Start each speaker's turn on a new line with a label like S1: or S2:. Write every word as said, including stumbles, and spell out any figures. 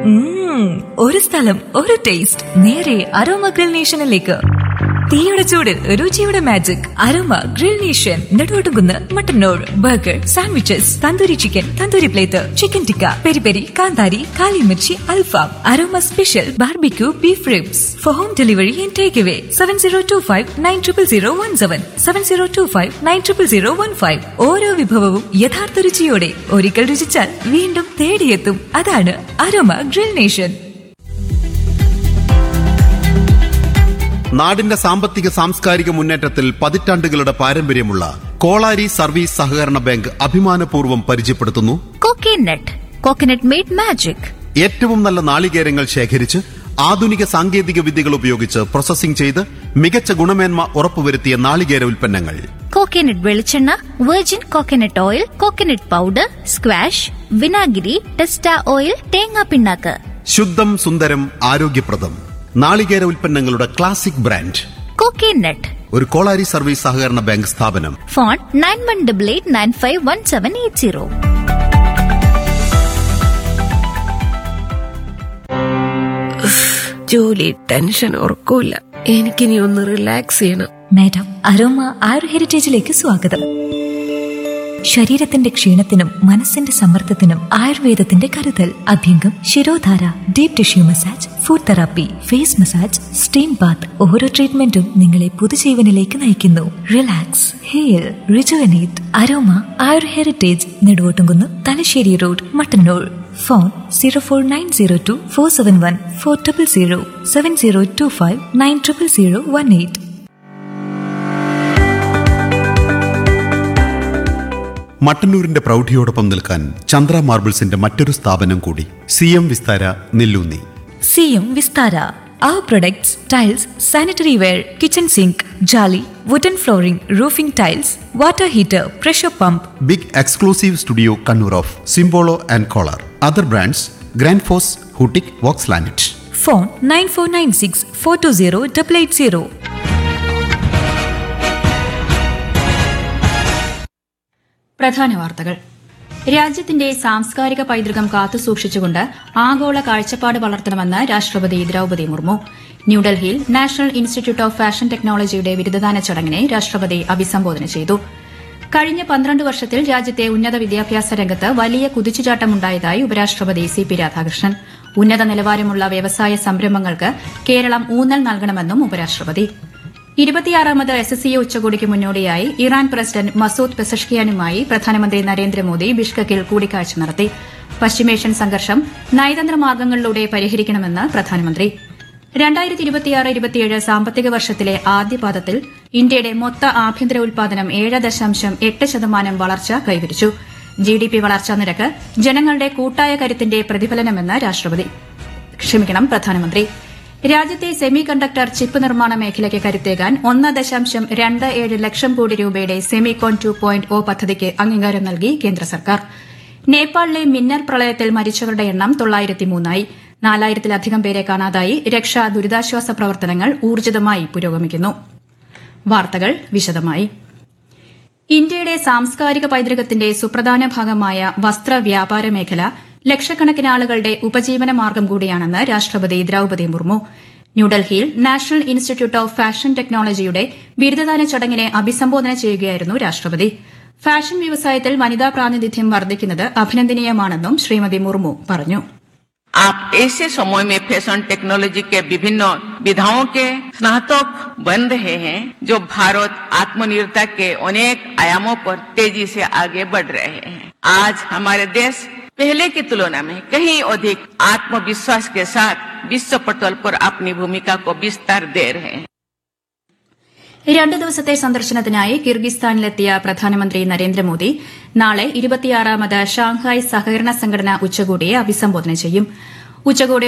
S1: ഒരു സ്ഥലം, ഒരു ടേസ്റ്റ്, നേരെ അരോമ ഗ്രിൽ നേഷനിലേക്ക്. തീയുടെ ചൂടിൽ രുചിയുടെ magic aroma grill nation. Neduvattukunnu, Mattannur. Burger, sandwiches, tandoori chicken, tandoori plate, chicken tikka, peri peri, കാന്താരി, കാലിമിർച്ചി, അൽഫാം, aroma special barbecue beef ribs. Four home delivery and take away seven zero to five nine triple zero one seven seven zero to five nine triple zero one five. ഓരോ വിഭവവും യഥാർത്ഥ രുചിയോടെ ഒരിക്കൽ രുചിച്ചാൽ വീണ്ടും തേടിയെത്തും. അതാണ് aroma grill nation.
S2: നാടിന്റെ സാമ്പത്തിക സാംസ്കാരിക മുന്നേറ്റത്തിൽ പതിറ്റാണ്ടുകളുടെ പാരമ്പര്യമുള്ള കോളാരി സർവീസ് സഹകരണ ബാങ്ക് അഭിമാനപൂർവ്വം പരിചയപ്പെടുത്തുന്നു
S3: കോക്കനട്ട്. Coconut made magic.
S2: ഏറ്റവും നല്ല നാളികേരങ്ങൾ ശേഖരിച്ച് ആധുനിക സാങ്കേതിക വിദ്യകൾ ഉപയോഗിച്ച് പ്രോസസ്സിംഗ് ചെയ്ത് മികച്ച ഗുണമേന്മ ഉറപ്പുവരുത്തിയ നാളികേര ഉൽപ്പന്നങ്ങൾ.
S3: കോക്കനട്ട് വെളിച്ചെണ്ണ, virgin coconut oil, coconut powder, squash, വിനാഗിരി, ടെസ്റ്റ ഓയിൽ, തേങ്ങാ പിണ്ണാക്ക്.
S2: ശുദ്ധം, സുന്ദരം, ആരോഗ്യപ്രദം നാളികേര ഉൽപ്പന്നങ്ങളുടെ ക്ലാസിക് ബ്രാൻഡ്
S3: കോക്കനട്ട്.
S2: ഒരു കോളാരി സർവീസ് സഹകരണ ബാങ്ക് സ്ഥാപനം.
S3: Phone nine one double eight nine five one seven eight zero.
S4: ജോലി, ടെൻഷൻ, ഉറക്കൂല. എനിക്കിനി ഒന്ന് റിലാക്സ് ചെയ്യണം.
S1: മാഡം, അരോമ ആയുർ ഹെറിറ്റേജിലേക്ക് സ്വാഗതം. ശരീരത്തിന്റെ ക്ഷീണത്തിനും മനസ്സിന്റെ സമ്മർദ്ദത്തിനും ആയുർവേദത്തിന്റെ കരുതൽ. അഭ്യംഗം, shirodhara, deep tissue massage, food therapy, face massage, steam Baat. ഓരോ ട്രീറ്റ്മെന്റും നിങ്ങളെ പുതുജീവനിലേക്ക് നയിക്കുന്നു. Relax, heal, rejuvenate. Aroma Ayur heritage, Neduvottumkunnu, Thalassery road, Mattannur. Phone zero four nine zero to four seven one four triple zero seven zero to five nine triple zero one eight.
S2: മട്ടന്നൂരിന്റെ പ്രൗഢിയോടൊപ്പം നിൽക്കാൻ ചന്ദ്ര മാർബിൾസിന്റെ മറ്റൊരു സ്ഥാപനം കൂടി, C M Vistara, Nelloonni.
S1: C M Vistara. Our products, tiles, sanitary ware, kitchen sink, jolly, wooden flooring, roofing tiles, water heater, pressure pump.
S2: Big exclusive studio Kannur of Simbolo and Collar. Other brands, Grand Force, Hutik, Voxlanit.
S1: Phone nine four nine six four two zero eight eight zero.
S5: പ്രധാന വാർത്തകൾ. രാജ്യത്തിന്റെ സാംസ്കാരിക പൈതൃകം കാത്തുസൂക്ഷിച്ചുകൊണ്ട് ആഗോള കാഴ്ചപ്പാട് വളർത്തണമെന്ന് രാഷ്ട്രപതി ദ്രൌപദി മുർമു. ന്യൂഡൽഹിയിൽ national institute of fashion ടെക്നോളജിയുടെ ബിരുദദാന ചടങ്ങിനെ രാഷ്ട്രപതി അഭിസംബോധന ചെയ്തു. കഴിഞ്ഞ പന്ത്രണ്ട് വർഷത്തിൽ രാജ്യത്തെ ഉന്നത വിദ്യാഭ്യാസ രംഗത്ത് വലിയ കുതിച്ചുചാട്ടമുണ്ടായതായി ഉപരാഷ്ട്രപതി സി പി രാധാകൃഷ്ണൻ. ഉന്നത നിലവാരമുള്ള വ്യവസായ സംരംഭങ്ങൾക്ക് കേരളം ഊന്നൽ നൽകണമെന്നും ഉപരാഷ്ട്രപതി. ഇരുപത്തിയാറാമത് എസ് എസ് സി ഉച്ചകോടിക്ക് മുന്നോടിയായി ഇറാൻ പ്രസിഡന്റ് മസൂദ് പെസഷ്കിയാനുമായി പ്രധാനമന്ത്രി നരേന്ദ്രമോദി ബിഷ്കെക്കിൽ കൂടിക്കാഴ്ച നടത്തി. പശ്ചിമേഷ്യൻ സംഘർഷം നയതന്ത്ര മാർഗ്ഗങ്ങളിലൂടെ പരിഹരിക്കണമെന്ന് പ്രധാനമന്ത്രി. രണ്ടായിരത്തി ഇരുപത്തിയാറ് ഇരുപത്തിയേഴ് സാമ്പത്തിക വർഷത്തിലെ ആദ്യപാദത്തിൽ ഇന്ത്യയുടെ മൊത്ത ആഭ്യന്തര ഉൽപാദനം ഏഴ് ദശാംശം എട്ട് ശതമാനം വളർച്ച കൈവരിച്ചു. ജി ഡി പി വളർച്ചാ നിരക്ക് ജനങ്ങളുടെ കൂട്ടായ കരുത്തിന്റെ പ്രതിഫലനമെന്ന് രാഷ്ട്രപതി ക്ഷമിക്കണം പ്രധാനമന്ത്രി. രാജ്യത്തെ സെമി കണ്ടക്ടർ ചിപ്പ് നിർമ്മാണ മേഖലയ്ക്ക് കരുത്തേകാൻ ഒന്ന് ദശാംശം രണ്ട് ഏഴ് ലക്ഷം കോടി രൂപയുടെ സെമികോൺ ടു പോയിന്റ് ഒ പദ്ധതിക്ക് അംഗീകാരം നൽകി കേന്ദ്ര സർക്കാർ. നേപ്പാളിലെ മിന്നൽ പ്രളയത്തിൽ മരിച്ചവരുടെ എണ്ണം തൊള്ളായിരത്തിമൂന്നായി. നാലായിരത്തിലധികം പേരെ കാണാതായി. രക്ഷാ ദുരിതാശ്വാസ പ്രവർത്തനങ്ങൾ ഊർജിതമായി പുരോഗമിക്കുന്നു. വാർത്തകൾ വിശദമായി. ഇന്ത്യയുടെ സാംസ്കാരിക പൈതൃകത്തിന്റെ സുപ്രധാന ഭാഗമായ വസ്ത്ര വ്യാപാര മേഖല ലക്ഷക്കണക്കിന് ആളുകളുടെ ഉപജീവന മാർഗ്ഗം കൂടിയാണെന്ന് രാഷ്ട്രപതി ദ്രൌപദി മുർമു. ന്യൂഡൽഹിയിൽ നാഷണൽ ഇൻസ്റ്റിറ്റ്യൂട്ട് ഓഫ് ഫാഷൻ ടെക്നോളജിയുടെ ബിരുദദാന ചടങ്ങിനെ അഭിസംബോധന ചെയ്യുകയായിരുന്നു രാഷ്ട്രപതി. ഫാഷൻ വ്യവസായത്തിൽ വനിതാ പ്രാതിനിധ്യം വർദ്ധിക്കുന്നത് അഭിനന്ദനീയമാണെന്നും ശ്രീമതി മുർമു പറഞ്ഞു.
S6: आप ऐसे समय में फैशन टेक्नोलॉजी के विभिन्न विधाओं के स्नातक बन रहे हैं, जो भारत आत्मनिर्भरता के अनेक आयामों पर तेजी से आगे बढ़ रहे हैं. आज हमारे देश पहले की तुलना में कहीं अधिक आत्मविश्वास के साथ विश्व पटल पर अपनी भूमिका को विस्तार दे रहे हैं.
S5: രണ്ട് ദിവസത്തെ സന്ദർശനത്തിനായി കിർഗിസ്ഥാനിലെത്തിയ പ്രധാനമന്ത്രി നരേന്ദ്രമോദി നാളെ ഇരുപത്തിയാറാമത് ഷാങ്ഹായ് സഹകരണ സംഘടന ഉച്ചകോടിയെ അഭിസംബോധന ചെയ്യും. ഉച്ചകോടി